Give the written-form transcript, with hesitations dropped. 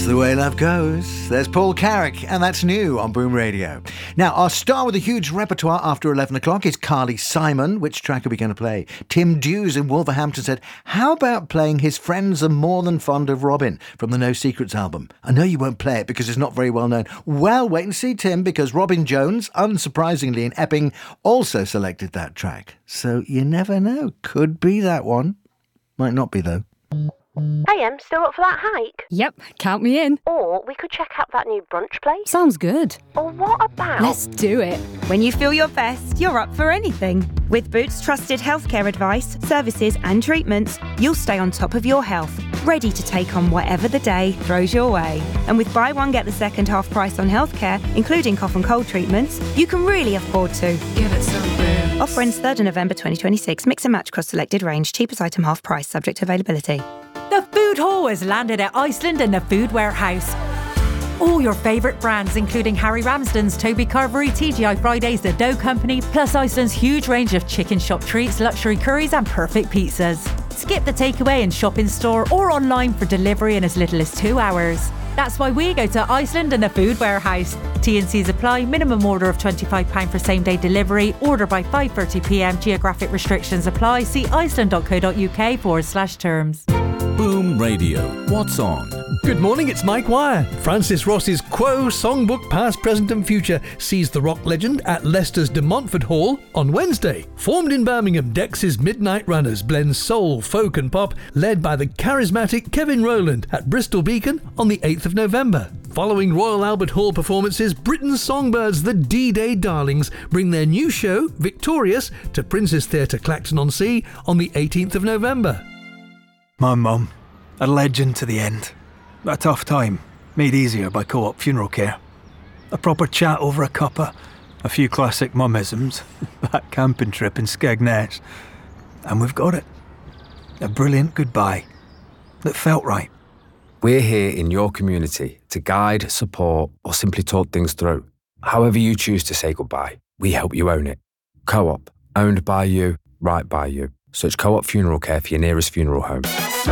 the way love goes. There's Paul Carrick, and that's new on Boom Radio. Now, our star with a huge repertoire after 11 o'clock is Carly Simon. Which track are we going to play? Tim Dews in Wolverhampton said, how about playing His Friends Are More Than Fond of Robin from the No Secrets album? I know you won't play it because it's not very well known. Well, wait and see, Tim, because Robin Jones, unsurprisingly in Epping, also selected that track. So you never know. Could be that one. Might not be, though. Hey, still up for that hike? Yep, count me in. Or we could check out that new brunch place. Sounds good. Or what about... Let's do it. When you feel your best, you're up for anything. With Boots trusted healthcare advice, services and treatments, you'll stay on top of your health, ready to take on whatever the day throws your way. And with buy one, get the second half price on healthcare, including cough and cold treatments, you can really afford to. Give it some Boots. Offer ends 3rd of November 2026. Mix and match across selected range. Cheapest item half price, subject to availability. The Food Hall has landed at Iceland and the Food Warehouse. All your favourite brands, including Harry Ramsden's, Toby Carvery, TGI Fridays, The Dough Company, plus Iceland's huge range of chicken shop treats, luxury curries and perfect pizzas. Skip the takeaway and shop in store or online for delivery in as little as 2 hours. That's why we go to Iceland and the Food Warehouse. T&Cs apply, minimum order of £25 for same day delivery, order by 5:30pm, geographic restrictions apply. See iceland.co.uk/terms. Boom Radio. What's on? Good morning, it's Mike Wire. Francis Ross's Quo Songbook Past, Present and Future sees the rock legend at Leicester's De Montfort Hall on Wednesday. Formed in Birmingham, Dex's Midnight Runners blend soul, folk and pop, led by the charismatic Kevin Rowland at Bristol Beacon on the 8th of November. Following Royal Albert Hall performances, Britain's songbirds, the D-Day Darlings, bring their new show, Victorious, to Prince's Theatre, Clacton-on-Sea on the 18th of November. My mum, a legend to the end. A tough time, made easier by Co-op Funeral Care. A proper chat over a cuppa, a few classic mummisms, that camping trip in Skegness, and we've got it. A brilliant goodbye that felt right. We're here in your community to guide, support, or simply talk things through. However you choose to say goodbye, we help you own it. Co-op, owned by you, right by you. Search Co-op Funeral Care for your nearest funeral home.